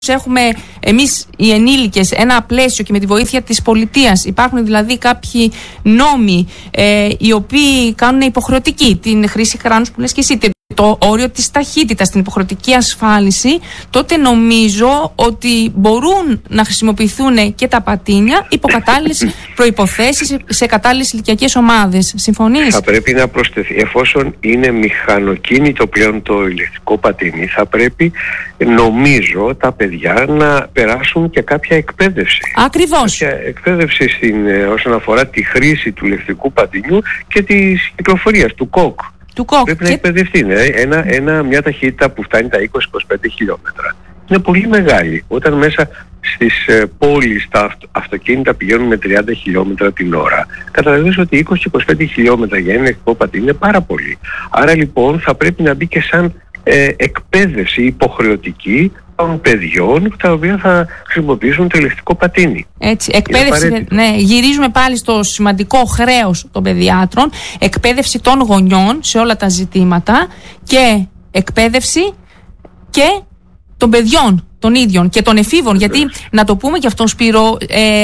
έχουμε εμείς οι ενήλικες ένα πλαίσιο και με τη βοήθεια της πολιτείας. Υπάρχουν δηλαδή κάποιοι νόμοι οι οποίοι κάνουν υποχρεωτική την χρήση κράνους που λες και εσύ, το όριο της ταχύτητας, την υποχρεωτική ασφάλιση, τότε νομίζω ότι μπορούν να χρησιμοποιηθούν και τα πατίνια υπό κατάλληλες προϋποθέσεις σε κατάλληλες ηλικιακές ομάδες. Συμφωνείς? Θα πρέπει να προσθεθεί, εφόσον είναι μηχανοκίνητο πλέον το ηλεκτρικό πατίνι, θα πρέπει, νομίζω, τα παιδιά να περάσουν και κάποια εκπαίδευση. Ακριβώς. Κάποια εκπαίδευση όσον αφορά τη χρήση του ηλεκτρικού πατινιού και της κυκλοφορίας, του κοκ. Πρέπει να εκπαιδευτεί. Μια ταχύτητα που φτάνει τα 20-25 χιλιόμετρα είναι πολύ μεγάλη. Όταν μέσα στις πόλεις τα αυτοκίνητα πηγαίνουν με 30 χιλιόμετρα την ώρα, καταλαβαίνεις ότι 20-25 χιλιόμετρα για ένα ηλεκτρικό πατίνι είναι πάρα πολύ. Άρα λοιπόν θα πρέπει να μπει και σαν εκπαίδευση υποχρεωτική των παιδιών τα οποία θα χρησιμοποιήσουν το ηλεκτρικό πατίνι. Έτσι, εκπαίδευση, ναι, γυρίζουμε πάλι στο σημαντικό χρέος των παιδιάτρων, εκπαίδευση των γονιών σε όλα τα ζητήματα και εκπαίδευση και των παιδιών των ίδιων και των εφήβων. Γιατί, να το πούμε και αυτόν, Σπύρο,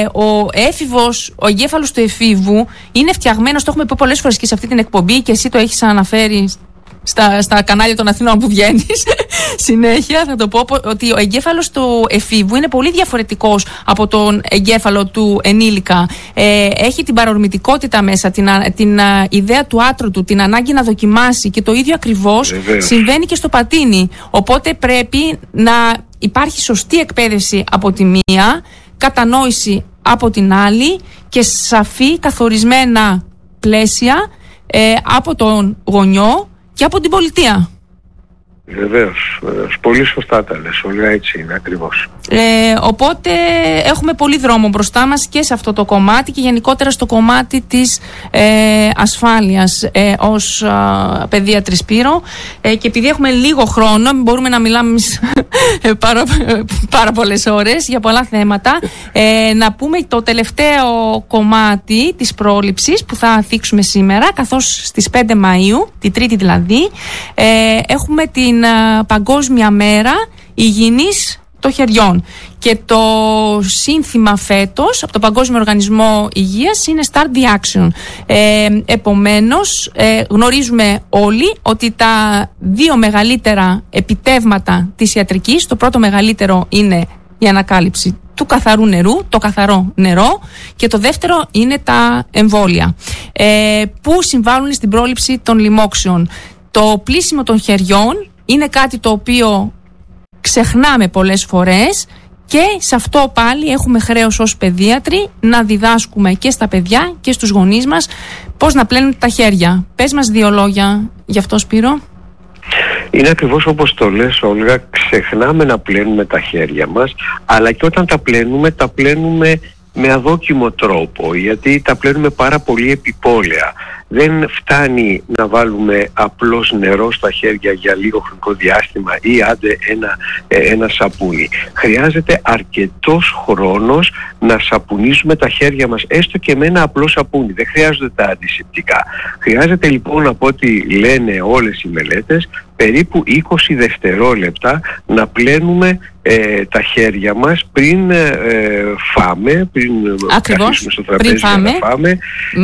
ο εγκέφαλος του εφήβου είναι φτιαγμένος, το έχουμε πει πολλές φορές και σε αυτή την εκπομπή και εσύ το έχεις αναφέρει στα κανάλια των Αθηνών που βγαίνεις συνέχεια, θα το πω ότι ο εγκέφαλος του εφήβου είναι πολύ διαφορετικός από τον εγκέφαλο του ενήλικα. Έχει την παρορμητικότητα μέσα, την ιδέα του άτρου του, την ανάγκη να δοκιμάσει, και το ίδιο ακριβώς συμβαίνει και στο πατίνι. Οπότε πρέπει να υπάρχει σωστή εκπαίδευση από τη μία, κατανόηση από την άλλη και σαφή καθορισμένα πλαίσια από τον γονιό και από την πολιτεία. Βεβαίως. Πολύ σωστά τα λες, Όλγα, έτσι είναι ακριβώς. Οπότε έχουμε πολύ δρόμο μπροστά μας και σε αυτό το κομμάτι και γενικότερα στο κομμάτι της ασφάλειας ως παιδίατρη, Σπύρο. Και επειδή έχουμε λίγο χρόνο, μπορούμε να μιλάμε πάρα πολλές ώρες για πολλά θέματα, να πούμε το τελευταίο κομμάτι της πρόληψης που θα θίξουμε σήμερα, καθώς στις 5 Μαΐου, την Τρίτη δηλαδή, έχουμε την Παγκόσμια Μέρα Υγιεινής των Χεριών. Και το σύνθημα φέτος από το Παγκόσμιο Οργανισμό Υγείας είναι Start the Action. Επομένως, γνωρίζουμε όλοι ότι τα δύο μεγαλύτερα επιτεύγματα της ιατρικής, το πρώτο μεγαλύτερο είναι η ανακάλυψη του καθαρού νερού, το καθαρό νερό, και το δεύτερο είναι τα εμβόλια, που συμβάλλουν στην πρόληψη των λοιμόξεων. Το πλύσιμο των χεριών είναι κάτι το οποίο ξεχνάμε πολλές φορές και σε αυτό πάλι έχουμε χρέος ως παιδίατροι να διδάσκουμε και στα παιδιά και στους γονείς μας πώς να πλένουν τα χέρια. Πες μας 2 λόγια γι' αυτό, Σπύρο. Είναι ακριβώς όπως το λες, Όλγα, ξεχνάμε να πλένουμε τα χέρια μας, αλλά και όταν τα πλένουμε με αδόκιμο τρόπο, γιατί τα πλένουμε πάρα πολύ επιπόλαια. Δεν φτάνει να βάλουμε απλώς νερό στα χέρια για λίγο χρονικό διάστημα ή άντε ένα σαπούνι. Χρειάζεται αρκετός χρόνος να σαπουνίζουμε τα χέρια μας, έστω και με ένα απλό σαπούνι. Δεν χρειάζονται τα αντισηπτικά. Χρειάζεται λοιπόν, από ό,τι λένε όλες οι μελέτες, περίπου 20 δευτερόλεπτα να πλένουμε τα χέρια μας πριν φάμε, πριν καθίσουμε στο τραπέζι να φάμε,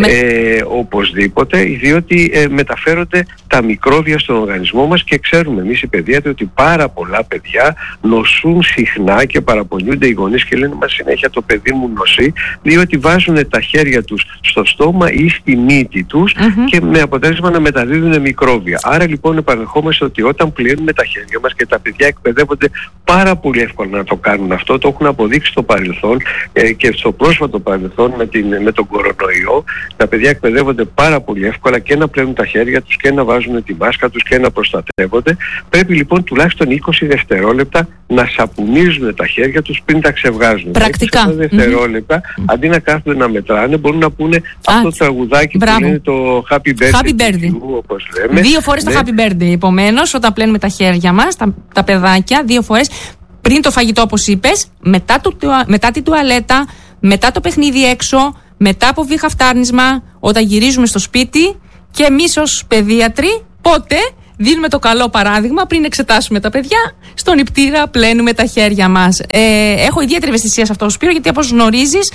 οπωσδήποτε, διότι μεταφέρονται τα μικρόβια στον οργανισμό μας και ξέρουμε εμείς οι παιδίατροι ότι πάρα πολλά παιδιά νοσούν συχνά και παραπονιούνται οι γονείς και λένε, μα συνέχεια το παιδί μου νοσεί, διότι βάζουν τα χέρια τους στο στόμα ή στη μύτη τους και με αποτέλεσμα να μεταδίδουν μικρόβια. Άρα λοιπόν επανερχόμαστε ότι όταν πλένουμε τα χέρια μας, και τα παιδιά εκπαιδεύονται πάρα πολύ εύκολα να το κάνουν αυτό, το έχουν αποδείξει στο παρελθόν και στο πρόσφατο παρελθόν με τον κορονοϊό, τα παιδιά εκπαιδεύονται πάρα πολύ εύκολα και να πλένουν τα χέρια τους και να βάζουν τη μάσκα τους και να προστατεύονται. Πρέπει λοιπόν τουλάχιστον 20 δευτερόλεπτα να σαπουνίζουν τα χέρια τους πριν τα ξεβγάζουν. Πρακτικά. 20 δευτερόλεπτα, αντί να κάθονται να μετράνε, μπορούν να πούνε αυτό το τραγουδάκι που λένε το Happy Birthday, όπως λέμε. 2 φορές το Happy Birthday, επομένως, όταν πλένουμε τα χέρια μας, τα παιδάκια, 2 φορές. Πριν το φαγητό, όπως είπες, μετά την τουαλέτα, μετά το παιχνίδι έξω, μετά από βήχα φτάρνισμα, όταν γυρίζουμε στο σπίτι, και εμείς ως παιδίατροι πότε δίνουμε το καλό παράδειγμα. Πριν εξετάσουμε τα παιδιά, στον νηπτήρα πλένουμε τα χέρια μας. Έχω ιδιαίτερη ευαισθησία σε αυτό το Σπύρο, γιατί όπως γνωρίζεις,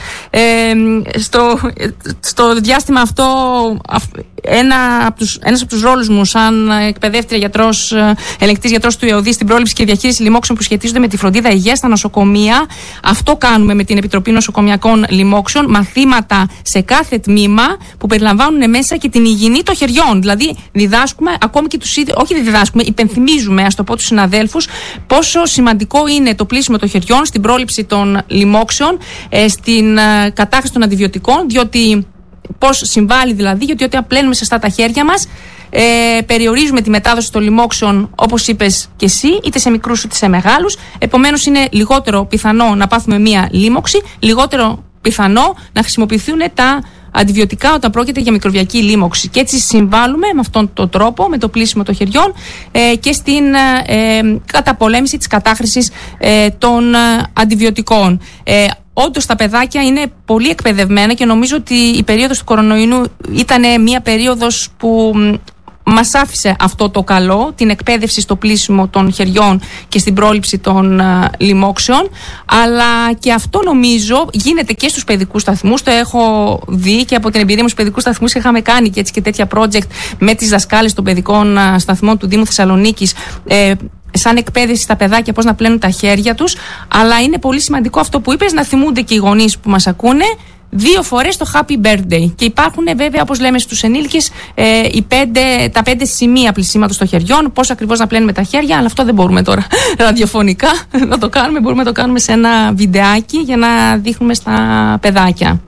στο διάστημα αυτό ένας από τους ρόλους μου σαν εκπαιδεύτρια γιατρός, ελεγκτής γιατρός του ΕΟΔΗ στην πρόληψη και διαχείριση λοιμόξεων που σχετίζονται με τη φροντίδα υγείας στα νοσοκομεία. Αυτό κάνουμε με την Επιτροπή Νοσοκομιακών Λοιμόξεων. Μαθήματα σε κάθε τμήμα που περιλαμβάνουν μέσα και την υγιεινή των χεριών. Δηλαδή, διδάσκουμε, ακόμη και υπενθυμίζουμε, ας το πω, τους συναδέλφους, πόσο σημαντικό είναι το πλύσιμο των χεριών στην πρόληψη των λοιμόξεων, στην κατάχρηση των αντιβιωτικών, διότι πώς συμβάλλει δηλαδή, γιατί όταν πλένουμε σωστά τα χέρια μας, περιορίζουμε τη μετάδοση των λοιμόξεων, όπως είπες και εσύ, είτε σε μικρούς είτε σε μεγάλους. Επομένως, είναι λιγότερο πιθανό να πάθουμε μία λοίμοξη, λιγότερο πιθανό να χρησιμοποιηθούν τα αντιβιωτικά όταν πρόκειται για μικροβιακή λοίμοξη. Και έτσι συμβάλλουμε με αυτόν τον τρόπο, με το πλύσιμο των χεριών και στην καταπολέμηση της κατάχρησης των αντιβιωτικών. Όντως τα παιδάκια είναι πολύ εκπαιδευμένα και νομίζω ότι η περίοδος του κορονοϊού ήταν μια περίοδος που μας άφησε αυτό το καλό, την εκπαίδευση στο πλύσιμο των χεριών και στην πρόληψη των λοιμόξεων, αλλά και αυτό νομίζω γίνεται και στους παιδικούς σταθμούς. Το έχω δει και από την εμπειρία μου στους παιδικούς σταθμούς. Είχαμε κάνει και έτσι και τέτοια project με τις δασκάλες των παιδικών σταθμών του Δήμου Θεσσαλονίκης, σαν εκπαίδευση στα παιδάκια πώς να πλένουν τα χέρια τους. Αλλά είναι πολύ σημαντικό αυτό που είπες, να θυμούνται και οι γονείς που μας ακούνε 2 φορές το happy birthday. Και υπάρχουν βέβαια, όπως λέμε στους ενήλικες, τα 5 σημεία πλυσίματος των χεριών, πώς ακριβώς να πλένουμε τα χέρια, αλλά αυτό δεν μπορούμε τώρα ραδιοφωνικά να το κάνουμε. Μπορούμε να το κάνουμε σε ένα βιντεάκι για να δείχνουμε στα παιδάκια.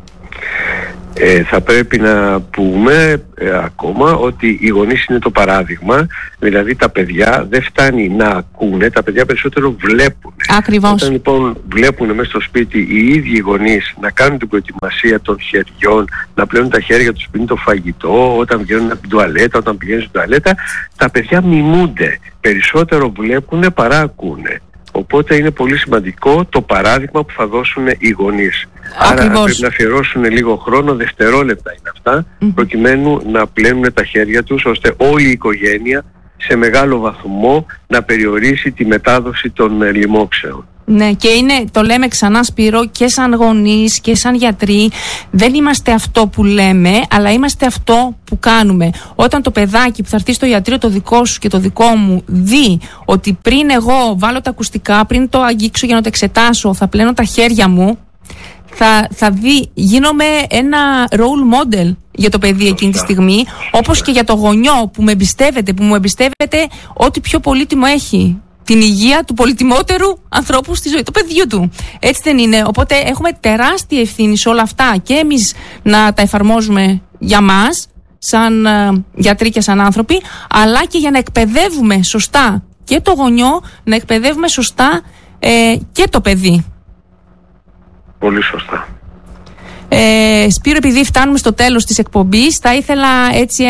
Θα πρέπει να πούμε ακόμα ότι οι γονείς είναι το παράδειγμα. Δηλαδή τα παιδιά δεν φτάνει να ακούνε, τα παιδιά περισσότερο βλέπουν. Ακριβώς. Όταν λοιπόν βλέπουν μέσα στο σπίτι οι ίδιοι οι γονείς να κάνουν την προετοιμασία των χεριών, να πλένουν τα χέρια τους πριν το φαγητό, όταν βγαίνουν από την τουαλέτα, όταν πηγαίνουν στην τουαλέτα, τα παιδιά μιμούνται. Περισσότερο βλέπουν παρά ακούνε. Οπότε είναι πολύ σημαντικό το παράδειγμα που θα δώσουν οι γονείς. Άρα πρέπει να αφιερώσουν λίγο χρόνο, δευτερόλεπτα είναι αυτά, προκειμένου να πλένουν τα χέρια τους, ώστε όλη η οικογένεια σε μεγάλο βαθμό να περιορίσει τη μετάδοση των λοιμόξεων. Ναι, και το λέμε ξανά, Σπύρο, και σαν γονείς και σαν γιατροί, δεν είμαστε αυτό που λέμε, αλλά είμαστε αυτό που κάνουμε. Όταν το παιδάκι που θα έρθει στο ιατρείο, το δικό σου και το δικό μου, δει ότι πριν εγώ βάλω τα ακουστικά, πριν το αγγίξω για να το εξετάσω, θα πλένω τα χέρια μου, θα δει, γίνομαι ένα role model για το παιδί εκείνη τη στιγμή, όπως και για το γονιό που μου εμπιστεύεται ό,τι πιο πολύτιμο έχει. Την υγεία του πολυτιμότερου ανθρώπου στη ζωή, του παιδιού του. Έτσι δεν είναι? Οπότε έχουμε τεράστια ευθύνη σε όλα αυτά και εμείς να τα εφαρμόζουμε για μας, σαν γιατροί και σαν άνθρωποι, αλλά και για να εκπαιδεύουμε σωστά και το γονιό, να εκπαιδεύουμε σωστά και το παιδί. Πολύ σωστά. Σπύρο, επειδή φτάνουμε στο τέλος της εκπομπής, θα ήθελα έτσι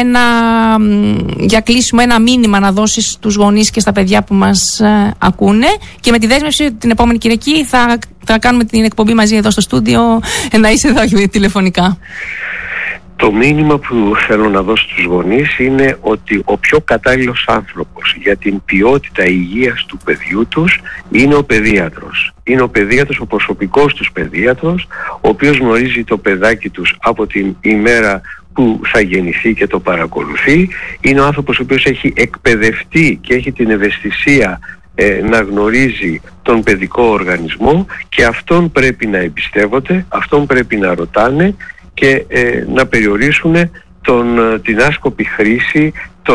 για κλείσιμο ένα μήνυμα να δώσεις στους γονείς και στα παιδιά που μας ακούνε, και με τη δέσμευση την επόμενη Κυριακή θα κάνουμε την εκπομπή μαζί εδώ στο στούντιο, να είσαι εδώ τηλεφωνικά. Το μήνυμα που θέλω να δώσω στους γονείς είναι ότι ο πιο κατάλληλος άνθρωπος για την ποιότητα υγείας του παιδιού τους είναι ο παιδίατρος. Είναι ο παιδίατρος, ο προσωπικός τους παιδίατρος, ο οποίος γνωρίζει το παιδάκι τους από την ημέρα που θα γεννηθεί και το παρακολουθεί. Είναι ο άνθρωπος ο οποίος έχει εκπαιδευτεί και έχει την ευαισθησία να γνωρίζει τον παιδικό οργανισμό, και αυτόν πρέπει να εμπιστεύονται, αυτόν πρέπει να ρωτάνε και να περιορίσουν την άσκοπη χρήση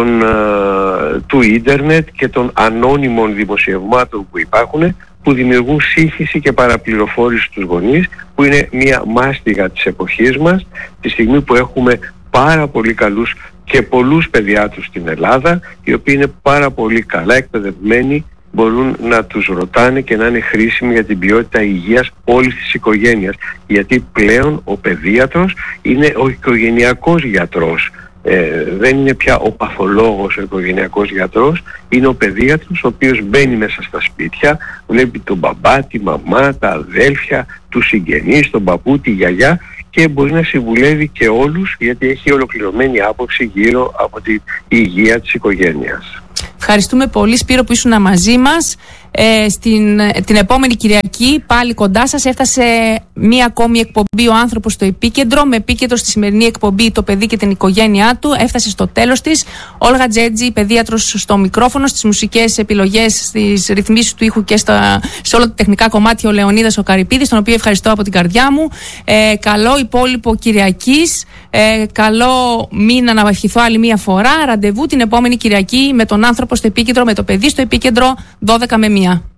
του ίντερνετ και των ανώνυμων δημοσιευμάτων που υπάρχουν, που δημιουργούν σύγχυση και παραπληροφόρηση στους γονείς, που είναι μια μάστιγα της εποχής μας, τη στιγμή που έχουμε πάρα πολύ καλούς και πολλούς παιδιάτρους στην Ελλάδα, οι οποίοι είναι πάρα πολύ καλά εκπαιδευμένοι, μπορούν να τους ρωτάνε και να είναι χρήσιμοι για την ποιότητα υγείας όλης της οικογένειας. Γιατί πλέον ο παιδίατρος είναι ο οικογενειακός γιατρός. Δεν είναι πια ο παθολόγος ο οικογενειακός γιατρός, είναι ο παιδίατρος ο οποίος μπαίνει μέσα στα σπίτια, βλέπει τον μπαμπά, τη μαμά, τα αδέλφια, τους συγγενείς, τον παππού, τη γιαγιά, και μπορεί να συμβουλεύει και όλους, γιατί έχει ολοκληρωμένη άποψη γύρω από την υγεία της οικογένειας. Ευχαριστούμε πολύ, Σπύρο, που ήσουν μαζί μας. Την επόμενη Κυριακή πάλι κοντά σας έφτασε μία ακόμη εκπομπή «Ο άνθρωπος στο επίκεντρο», με επίκεντρο στη σημερινή εκπομπή το παιδί και την οικογένειά του. Έφτασε στο τέλος της. Όλγα Τζέτζη, παιδίατρος στο μικρόφωνο, στις μουσικές επιλογές, στις ρυθμίσεις του ήχου και σε όλα τα τεχνικά κομμάτια ο Λεωνίδας ο Καρυπίδης, τον οποίο ευχαριστώ από την καρδιά μου. Καλό υπόλοιπο Κυριακής. Καλό μήνα να ευχηθώ άλλη μία φορά. Ραντεβού την επόμενη Κυριακή με τον άνθρωπο στο επίκεντρο, με το παιδί στο επίκεντρο, 12 με 1.